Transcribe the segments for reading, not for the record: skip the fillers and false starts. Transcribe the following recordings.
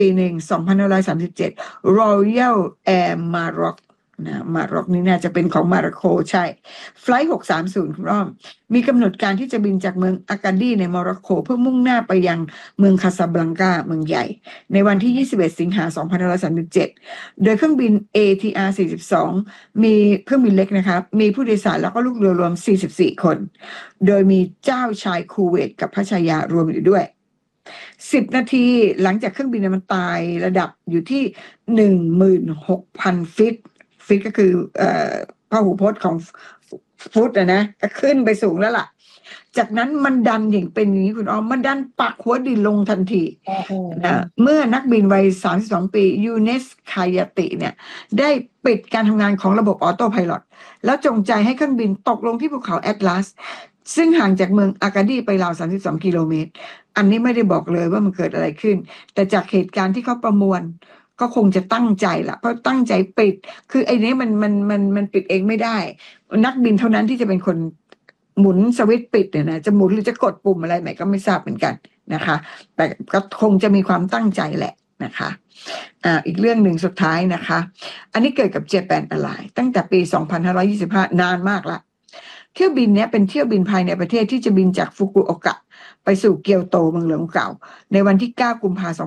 ปีหนึ่ง2537 Royal Air Maroc นะมาร็อกนี่น่าจะเป็นของมาร็อกโกใช่ไฟล์630คุณอ้อมมีกำหนดการที่จะบินจากเมืองอากาดีในโมร็อกโกเพื่อมุ่งหน้าไปยังเมืองคาซาบลังกาเมืองใหญ่ในวันที่21สิงหาคม2537โดยเครื่องบิน ATR 42มีเครื่องบินเล็กนะครับมีผู้โดยสารแล้วก็ลูกเรือรวม44คนโดยมีเจ้าชายคูเวตกับพระชายารวมอยู่ด้วย10 นาทีหลังจากเครื่องบินมันตายระดับอยู่ที่ 16,000 ฟิตก็คือพหูพจน์ของฟุตนะก็ขึ้นไปสูงแล้วล่ะจากนั้นมันดันอย่างเป็นอย่างนี้คุณอ้อมมันดันปักหัวดินลงทันทีนะเมื่อนักบินวัย32 ปียูเนสคายาติเนี่ยได้ปิดการทำงานของระบบออโต้ไพลอตแล้วจงใจให้เครื่องบินตกลงที่ภูเขาแอตลาสซึ่งห่างจากเมืองอากาดีไปราว32 กิโลเมตรอันนี้ไม่ได้บอกเลยว่ามันเกิดอะไรขึ้นแต่จากเหตุการณ์ที่เขาประมวลก็คงจะตั้งใจละเพราะตั้งใจปิดคือไอ้นี้มันปิดเองไม่ได้นักบินเท่านั้นที่จะเป็นคนหมุนสวิตช์ปิดเนี่ยนะจะหมุนหรือจะกดปุ่มอะไรไหนก็ไม่ทราบเหมือนกันนะคะแต่ก็คงจะมีความตั้งใจแหละนะคะอีกเรื่องหนึ่งสุดท้ายนะคะอันนี้เกิดกับ Japan Airlines ตั้งแต่ปี2525นานมากละเที่ยวบินเนี้ยเป็นเที่ยวบินภายในประเทศที่จะบินจากฟุกุโอกะไปสู่เกียวโตเมืองหลวงเก่าในวันที่9 กุมภาพันธ์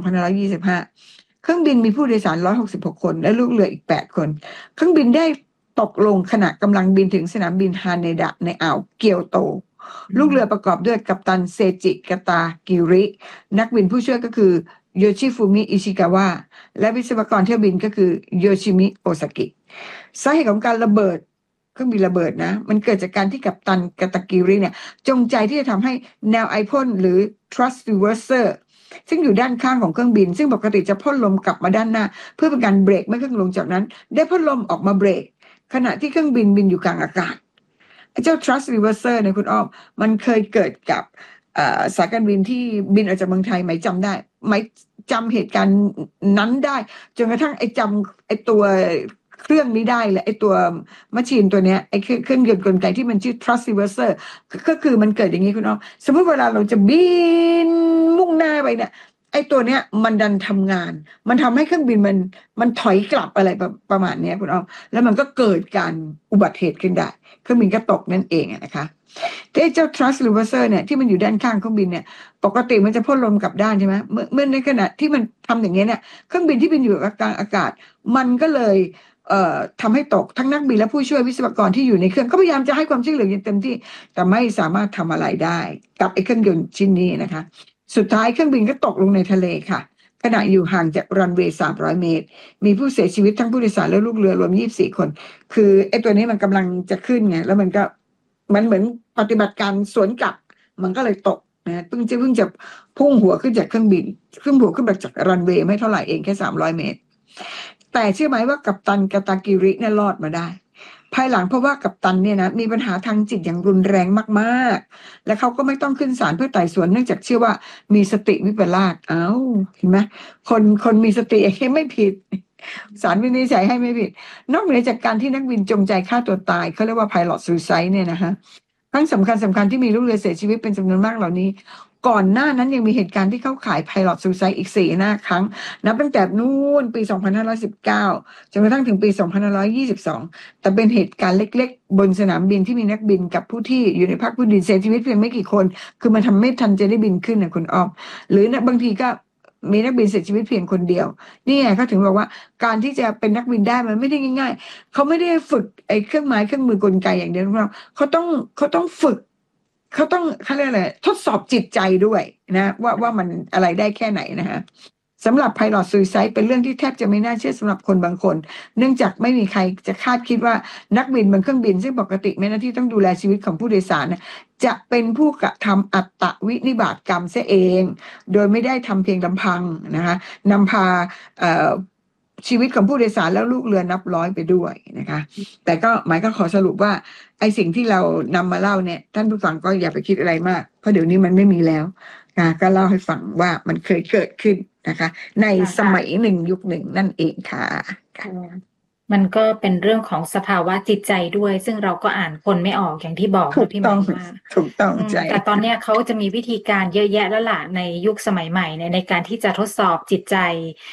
2525เครื่องบินมีผู้โดยสาร166 คนและลูกเรืออีก8 คนเครื่องบินได้ตกลงขณะกำลังบินถึงสนามบินฮาเนดะในอ่าวเกียวโตลูกเรือประกอบด้วยกัปตันเซจิกาตากิรินักบินผู้ช่วยก็คือโยชิฟุมิอิชิกาวะและวิศวกรเที่ยวบินก็คือโยชิมิโอซากิสาเหตุของการระเบิดเครื่องบินระเบิดนะมันเกิดจากการที่กัปตันกาตากิริเนี่ยจงใจที่จะทำให้แนวไอพ่นหรือ thrust reverserซึ่งอยู่ด้านข้างของเครื่องบินซึ่งปกติจะพ่นลมกลับมาด้านหน้าเพื่อเป็นการเบรกเมื่อเครื่องลงจากนั้นได้พ่นลมออกมาเบรกขณะที่เครื่องบินบินอยู่กลางอากาศเจ้า thrust reverser เนี่ยคุณอ้อมมันเคยเกิดกับสายการบินที่บินออกจากเมืองไทยไหมจำได้ไหมจำเหตุการณ์นั้นได้จนกระทั่งจำตัวเครื่องนี้ได้เลยตัวมัชชีนตัวเนี้ยเครื่องยนต์กลไกที่มันชื่อ thrust reverser ก็คือมันเกิดอย่างนี้คุณอ้อมสมมติเวลาเราจะบินมุ่งหน้าไปเนี่ยตัวเนี้ยมันดันทำงานมันทำให้เครื่องบินมันถอยกลับอะไรประมาณนี้คุณอ้อมแล้วมันก็เกิดการอุบัติเหตุขึ้นได้เครื่องบินก็ตกนั่นเองนะคะแต่เจ้า thrust reverser เนี่ยที่มันอยู่ด้านข้างเครื่องบินเนี่ยปกติมันจะพ่นลมกลับด้านใช่ไหมเมื่อในขณะที่มันทำอย่างเงี้ยเนี่ยเครื่องบินที่บินอยู่กลางอากาศมันก็เลยทำให้ตกทั้งนักบินและผู้ช่วยวิศวกรที่อยู่ในเครื่องก็พยายามจะให้ความช่วยเหลืออย่างเต็มที่แต่ไม่สามารถทำอะไรได้กับเครื่องยนต์ชิ้นนี้นะคะสุดท้ายเครื่องบินก็ตกลงในทะเลค่ะขณะอยู่ห่างจากรันเวย์300 เมตรมีผู้เสียชีวิตทั้งผู้โดยสารและลูกเรือรวม24 คนคือตัวนี้มันกำลังจะขึ้นไงแล้วมันเหมือนปฏิบัติการสวนกลับมันก็เลยตกนะเพิ่งจะพุ่งหัวขึ้นจากเครื่องบินขึ้นหัวขึ้นจากรันเวย์ไม่เท่าไหร่เองแค่300 เมตรแต่เชื่อไหมว่ากัปตันกาตากิริเนี่ยรอดมาได้ภายหลังเพราะว่ากัปตันเนี่ยนะมีปัญหาทางจิตอย่างรุนแรงมากๆและเขาก็ไม่ต้องขึ้นศาลเพื่อไต่สวนเนื่องจากเชื่อว่ามีสติวิปลาสเห็นไหมคนมีสติเองไม่ผิดศาลวินิจฉัยให้ไม่ผิดนอกเหนือจากการที่นักบินจงใจฆ่าตัวตายเขาเรียกว่า pilot suicide เนี่ยนะฮะครั้งสำคัญที่มีลูกเรือเสียชีวิตเป็นจำนวนมากเหล่านี้ก่อนหน้านั้นยังมีเหตุการณ์ที่เข้าข่าย pilot suicide อีก4 ครั้งนับตั้งแต่นู่นปี2519จนกระทั่งถึงปี2522แต่เป็นเหตุการณ์เล็กๆบนสนามบินที่มีนักบินกับผู้ที่อยู่ในภาคพื้นดินเสียชีวิตเพียงไม่กี่คนคือมันทำไม่ทันจะได้บินขึ้นนะคุณอ้อมหรือนะบางทีก็มีนักบินเสียชีวิตเพียงคนเดียวนี่ไงเขาถึงบอกว่าการที่จะเป็นนักบินได้มันไม่ได้ง่ายๆเขาไม่ได้ฝึกเครื่องไม้เครื่องมือกลไกอย่างเดียวเขาต้องฝึกเขาเรียกอะไรทดสอบจิตใจด้วยนะว่ามันอะไรได้แค่ไหนนะฮะสำหรับ pilot suicide เป็นเรื่องที่แทบจะไม่น่าเชื่อสำหรับคนบางคนเนื่องจากไม่มีใครจะคาดคิดว่านักบินบนเครื่องบินซึ่งปกติมีหน้าที่ต้องดูแลชีวิตของผู้โดยสารจะเป็นผู้กระทำอัตวินิบาตกรรมเสียเองโดยไม่ได้ทำเพียงลำพังนะคะนำพาชีวิตของผู้โดยสารแล้วลูกเรือนับร้อยไปด้วยนะคะแต่ก็หมายก็ขอสรุปว่าไอ้สิ่งที่เรานำมาเล่าเนี่ยท่านผู้ฟังก็อย่าไปคิดอะไรมากเพราะเดี๋ยวนี้มันไม่มีแล้วก็เล่าให้ฟังว่ามันเคยเกิดขึ้นนะคะในสมัยหนึ่งยุคหนึ่งนั่นเองค่ะมันก็เป็นเรื่องของสภาวะจิตใจด้วยซึ่งเราก็อ่านคนไม่ออกอย่างที่บอกถูนะกพี่หต้มาองยว่าถูกต้องใจแต่ตอนเนี้ยเขาจะมีวิธีการเยอะแยะแล้วล่ะในยุคสมัยใหม่เนี่ยในการที่จะทดสอบจิตใจ